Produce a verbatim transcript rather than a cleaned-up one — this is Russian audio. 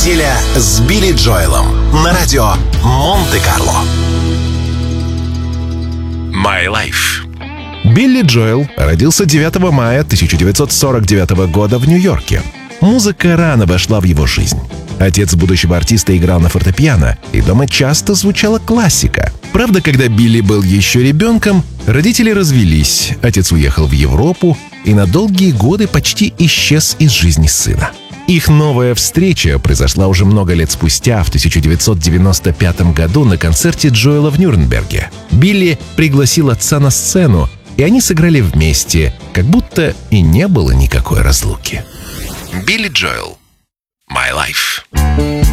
Неделя с Билли Джоэлом на радио Монте-Карло. My Life. Билли Джоэл родился девятого мая тысяча девятьсот сорок девятого года в Нью-Йорке. Музыка рано вошла в его жизнь. Отец будущего артиста играл на фортепиано, и дома часто звучала классика. Правда, когда Билли был еще ребенком, родители развелись, отец уехал в Европу и на долгие годы почти исчез из жизни сына. Их новая встреча произошла уже много лет спустя, в тысяча девятьсот девяносто пятом году на концерте Джоэла в Нюрнберге. Билли пригласил отца на сцену, и они сыграли вместе, как будто и не было никакой разлуки. Билли Джоэл. My Life.